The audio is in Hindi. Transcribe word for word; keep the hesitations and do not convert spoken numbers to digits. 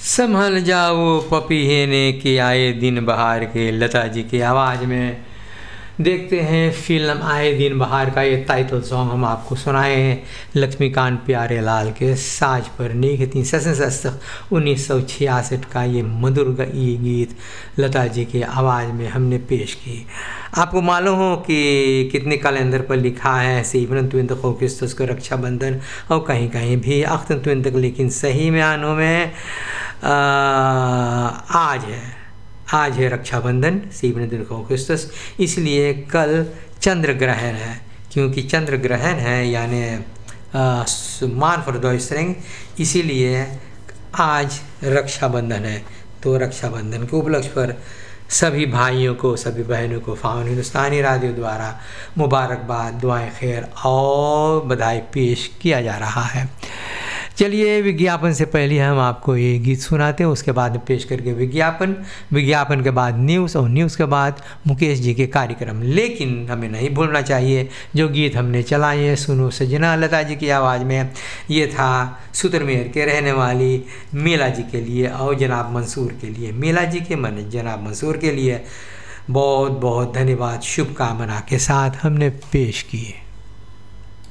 संभल जाओ पपीहेने के आए दिन बहार के, लता जी की आवाज़ में। देखते हैं फिल्म आए दिन बहार का ये टाइटल सॉन्ग हम आपको सुनाए हैं लक्ष्मीकांत प्यारेलाल के साज पर निखती सशस्त उन्नीस सौ छियासठ का ये मधुर ये गीत लता जी की आवाज़ में हमने पेश की। आपको मालूम हो कि कितने कैलेंडर पर लिखा है सीवनतविंदक अगस्त को रक्षाबंधन और कहीं कहीं भी अख्तविंदक, लेकिन सही मायनों में आ, आज है आज है रक्षाबंधन सीवनतविंदक अगस्त, इसलिए कल चंद्र ग्रहण है। क्योंकि चंद्र ग्रहण है यानी मान फरदोइसरिंग, इसीलिए आज रक्षाबंधन है। तो रक्षाबंधन के उपलक्ष्य पर सभी भाइयों को सभी बहनों को फाउन हिंदुस्तानी रेडियो द्वारा मुबारकबाद, दुआएं खैर और बधाई पेश किया जा रहा है। चलिए विज्ञापन से पहले हम आपको ये गीत सुनाते हैं, उसके बाद पेश करके विज्ञापन, विज्ञापन के बाद न्यूज़ और न्यूज़ के बाद मुकेश जी के कार्यक्रम। लेकिन हमें नहीं भूलना चाहिए जो गीत हमने चलाए हैं सुनो सजना लता जी की आवाज़ में, ये था सुतरमेर के रहने वाली मेला जी के लिए और जनाब मंसूर के लिए, मेला जी के मन जनाब मंसूर के लिए बहुत बहुत धन्यवाद शुभकामना के साथ हमने पेश किए।